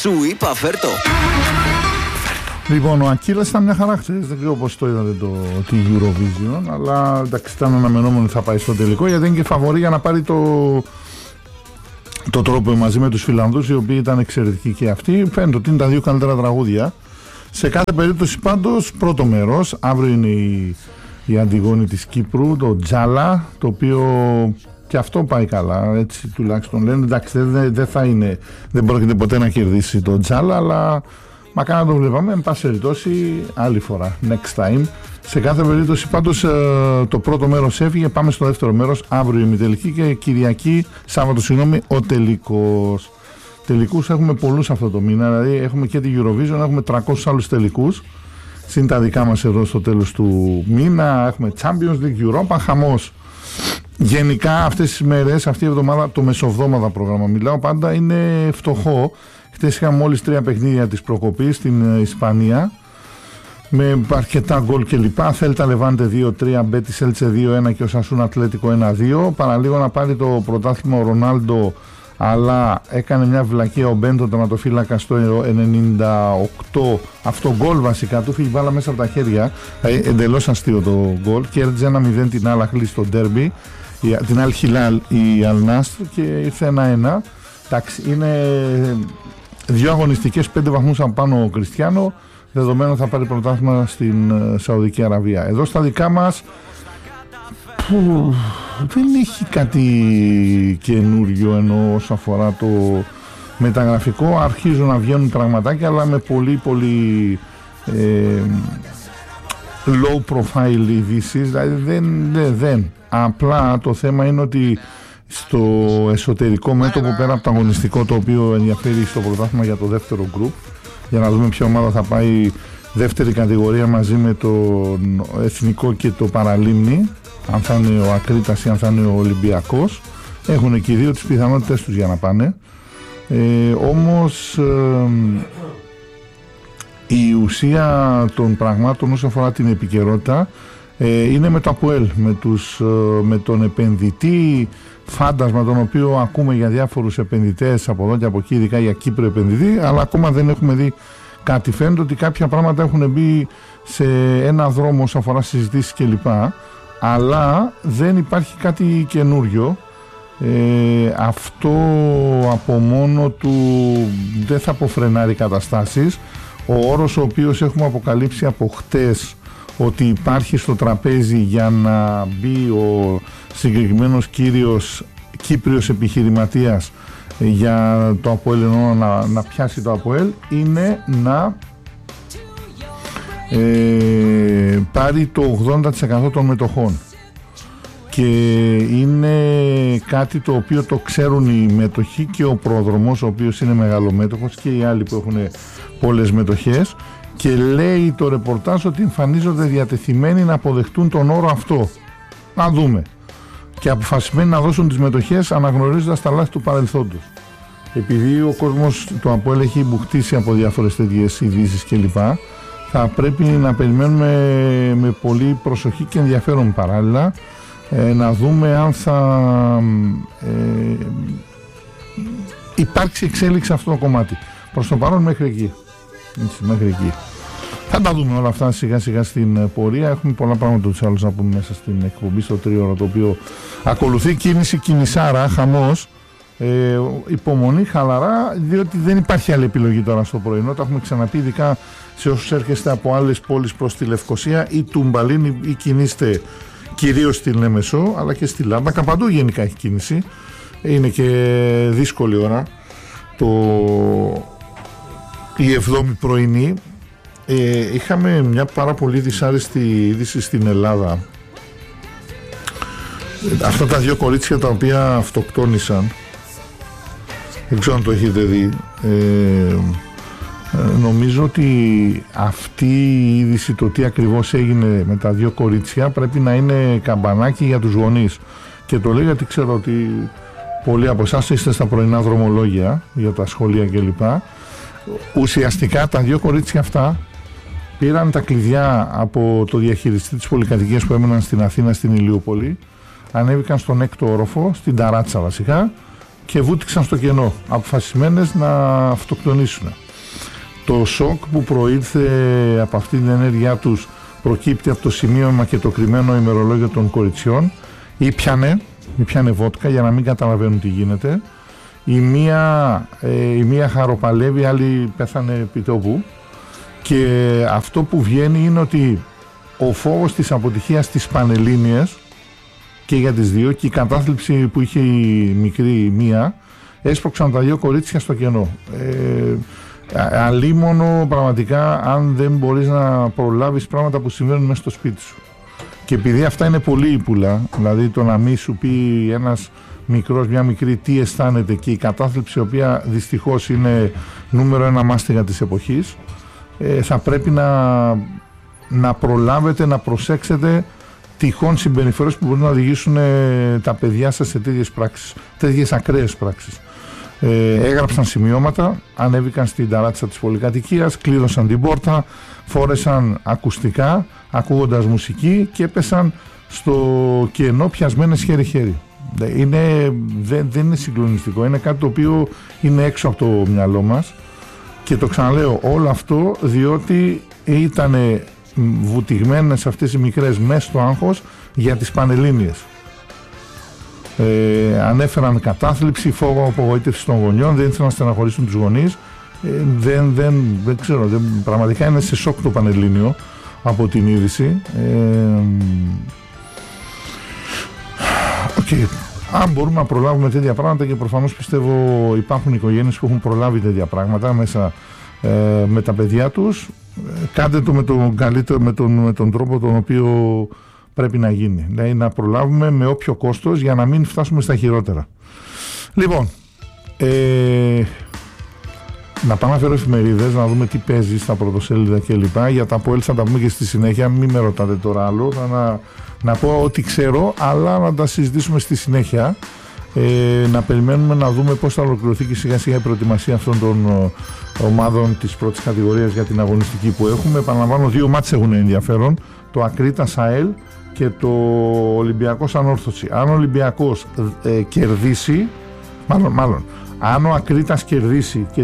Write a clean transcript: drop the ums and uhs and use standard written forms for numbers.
Σου είπα φέρτο. Λοιπόν, ο Ακύλας ήταν μια χαρά χθες. Δεν ξέρω πώς το είδατε τη Eurovision, αλλά εντάξει, ήταν αναμενόμενο ότι θα πάει στο τελικό, γιατί είναι και φαβορί για να πάρει το τρόπο μαζί με τους Φιλανδούς, οι οποίοι ήταν εξαιρετικοί και αυτοί. Φαίνεται ότι είναι τα δύο καλύτερα τραγούδια. Σε κάθε περίπτωση πάντως, πρώτο μέρος, αύριο είναι η Αντιγόνη της Κύπρου, το Τζάλα, το οποίο και αυτό πάει καλά, έτσι τουλάχιστον λένε. Εντάξει, δεν πρόκειται ποτέ να κερδίσει το Τζάλα, αλλά μακάρι να το βλέπαμε, εν πάση περιπτώσει, άλλη φορά, next time. Σε κάθε περίπτωση πάντως το πρώτο μέρος έφυγε, πάμε στο δεύτερο μέρος, αύριο η ημιτελική και Κυριακή, Σάββατο συγγνώμη, ο τελικός. Τελικούς έχουμε πολλούς αυτό το μήνα, δηλαδή έχουμε και τη Eurovision, έχουμε 300 άλλους τελικούς, συν τα δικά μας εδώ στο τέλος του μήνα, έχουμε Champions League, Europa, χαμός. Γενικά αυτές τις μέρες, αυτή η εβδομάδα, το μεσοβδόμαδα πρόγραμμα μιλάω πάντα, είναι φτωχό. Χτες είχαμε μόλις 3 παιχνίδια της προκοπής στην Ισπανία, με αρκετά γκολ κλπ. Θέλτα Λεβάντε 2-3, Μπέτις Έλτσε 2-1 και ο Σασούν Ατλέτικο 1-2. Παραλίγο να πάρει το πρωτάθλημα ο Ρονάλντο, αλλά έκανε μια βλακεία ο Μπέντο, τερματοφύλακα, στο 98. Αυτό γκολ βασικά του φύγει μπάλα μέσα από τα χέρια. Εντελώς αστείο το γκολ. Κέρδιζε 1-0 την Al-Ahly στο ντέρμπι, την Al-Hilal η Al-Nasr, και ήρθε 1-1. Εντάξει, είναι 2 αγωνιστικές, 5 βαθμούς από πάνω ο Κριστιάνο. Δεδομένο θα πάρει πρωτάθλημα στην Σαουδική Αραβία. Εδώ στα δικά μας που δεν έχει κάτι καινούριο, ενώ όσο αφορά το μεταγραφικό αρχίζουν να βγαίνουν πραγματάκια, αλλά με πολύ low profile ειδήσεις, δηλαδή δεν. Απλά το θέμα είναι ότι στο εσωτερικό μέτωπο, πέρα από το αγωνιστικό, το οποίο ενδιαφέρει στο πρωτάθλημα για το δεύτερο γκρουπ, για να δούμε ποια ομάδα θα πάει δεύτερη κατηγορία μαζί με το εθνικό και το παραλίμνη, αν θα είναι ο Ακρίτας ή αν θα είναι ο Ολυμπιακός. Έχουν και οι δύο τις πιθανότητες τους για να πάνε. Όμως η ουσία των πραγμάτων όσο αφορά την επικαιρότητα είναι με το ΑΠΟΕΛ, με τον επενδυτή φάντασμα, τον οποίο ακούμε για διάφορους επενδυτές από εδώ και από εκεί, ειδικά για Κύπρο επενδυτή, αλλά ακόμα δεν έχουμε δει κάτι. Φαίνεται ότι κάποια πράγματα έχουν μπει σε ένα δρόμο όσο αφορά συζητήσεις κλπ, αλλά δεν υπάρχει κάτι καινούριο. Αυτό από μόνο του δεν θα αποφρενάρει καταστάσεις. Ο όρος ο οποίος έχουμε αποκαλύψει από χτες, ότι υπάρχει στο τραπέζι για να μπει ο συγκεκριμένος Κύπριος επιχειρηματίας για το ΑΠΟΕΛ, να πιάσει το ΑΠΟΕΛ, είναι να πάρει το 80% των μετοχών, και είναι κάτι το οποίο το ξέρουν οι μέτοχοι και ο πρόδρομος, ο οποίος είναι μεγαλομέτοχος, και οι άλλοι που έχουν πολλές μετοχές, και λέει το ρεπορτάζ ότι εμφανίζονται διατεθειμένοι να αποδεχτούν τον όρο αυτό. Να δούμε. Και αποφασισμένοι να δώσουν τις μετοχές αναγνωρίζοντας τα λάθη του παρελθόντος. Επειδή ο κόσμος το ΑΠΟΕΛ έχει μπουχτίσει από διάφορες τέτοιες ειδήσεις κλπ, θα πρέπει να περιμένουμε με πολύ προσοχή και ενδιαφέρον παράλληλα να δούμε αν θα υπάρξει εξέλιξη αυτό το κομμάτι. Προς το παρόν μέχρι εκεί. Μέχρι εκεί. Θα τα δούμε όλα αυτά σιγά σιγά στην πορεία. Έχουμε πολλά πράγματα τους άλλους να πούμε μέσα στην εκπομπή, στο 3ωρο το οποίο ακολουθεί. Κινησάρα, χαμός, υπομονή, χαλαρά, διότι δεν υπάρχει άλλη επιλογή τώρα στο πρωινό. Τα έχουμε ξαναπεί, ειδικά σε όσους έρχεστε από άλλες πόλεις προς τη Λευκοσία ή Τουμπαλίν, ή κινείστε κυρίως στην Λέμεσο, αλλά και στη Λάρνακα. Παντού γενικά έχει κίνηση. Είναι και δύσκολη ώρα η 7η πρωινή. Είχαμε μια πάρα πολύ δυσάρεστη είδηση στην Ελλάδα. Αυτά τα 2 κορίτσια τα οποία αυτοκτόνησαν, δεν ξέρω αν το έχετε δει. Νομίζω ότι αυτή η είδηση, το τι ακριβώς έγινε με τα 2 κορίτσια, πρέπει να είναι καμπανάκι για τους γονείς. Και το λέω γιατί ξέρω ότι πολλοί από εσάς είστε στα πρωινά δρομολόγια για τα σχολεία κλπ. Ουσιαστικά τα 2 κορίτσια αυτά πήραν τα κλειδιά από το διαχειριστή της πολυκατοικίας που έμεναν στην Αθήνα, στην Ηλιούπολη, ανέβηκαν στον 6ο όροφο, στην ταράτσα βασικά, και βούτυξαν στο κενό, αποφασισμένες να αυτοκτονήσουν. Το σοκ που προήλθε από αυτή την ενέργειά τους προκύπτει από το σημείωμα και το κρυμμένο ημερολόγιο των κοριτσιών. Ήπιανε βότκα για να μην καταλαβαίνουν τι γίνεται. Η μία χαροπαλεύει, η άλλη πέθανε επί τόπου. Και αυτό που βγαίνει είναι ότι ο φόβος της αποτυχίας στις Πανελλήνιες και για τις δύο και η κατάθλιψη που είχε η μικρή μία έσπρωξαν τα δύο κορίτσια στο κενό. Αλίμονο πραγματικά αν δεν μπορείς να προλάβεις πράγματα που συμβαίνουν μέσα στο σπίτι σου. Και επειδή αυτά είναι πολύ ύπουλα, δηλαδή το να μην σου πει ένας μικρός, μια μικρή τι αισθάνεται και η κατάθλιψη η οποία δυστυχώς είναι νούμερο ένα μάστιγα της εποχής, θα πρέπει να προλάβετε, να προσέξετε τυχόν συμπεριφορές που μπορούν να οδηγήσουν τα παιδιά σας σε τέτοιες ακραίες πράξεις. Έγραψαν σημειώματα, ανέβηκαν στην ταράτσα της πολυκατοικίας, κλείδωσαν την πόρτα, φόρεσαν ακουστικά, ακούγοντας μουσική και έπεσαν στο κενό πιασμένες χέρι-χέρι. Δεν είναι συγκλονιστικό, είναι κάτι το οποίο είναι έξω από το μυαλό μας και το ξαναλέω όλο αυτό διότι ήταν βουτυγμένες αυτές οι μικρές μέσα στο άγχος για τις Πανελλήνιες. Ανέφεραν κατάθλιψη, φόβο, απογοήτευση των γονιών, δεν ήθελαν να στεναχωρήσουν τους γονείς. Δεν ξέρω, πραγματικά είναι σε σοκ το Πανελλήνιο από την είδηση. Αν μπορούμε να προλάβουμε τέτοια πράγματα, και προφανώς πιστεύω υπάρχουν οικογένειες που έχουν προλάβει τέτοια πράγματα μέσα με τα παιδιά τους, κάντε το με τον καλύτερο, με τον τρόπο τον οποίο πρέπει να γίνει. Δηλαδή να προλάβουμε με όποιο κόστος για να μην φτάσουμε στα χειρότερα. Λοιπόν, να πάμε να φέρω εφημερίδες, να δούμε τι παίζει στα πρωτοσέλιδα κλπ. Για τα ΑΠΟΕΛ θα τα πούμε και στη συνέχεια. Μην με ρωτάτε τώρα άλλο. Να πω ό,τι ξέρω, αλλά να τα συζητήσουμε στη συνέχεια. Να περιμένουμε να δούμε πώς θα ολοκληρωθεί και σιγά σιγά η προετοιμασία αυτών των ομάδων της πρώτης κατηγορίας για την αγωνιστική που έχουμε. Επαναλαμβάνω, δύο μάτς έχουν ενδιαφέρον. Το Ακρίτας ΑΕΛ και το Ολυμπιακός Ανόρθωση. Αν ο Ολυμπιακός κερδίσει, μάλλον, αν ο Ακρίτας κερδίσει και